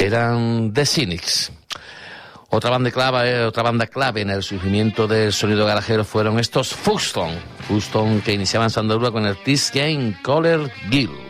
eran The Cynics. Otra banda clave en el surgimiento del sonido garajero fueron estos Fuxton que iniciaban su andadura con el This Game Color Guild.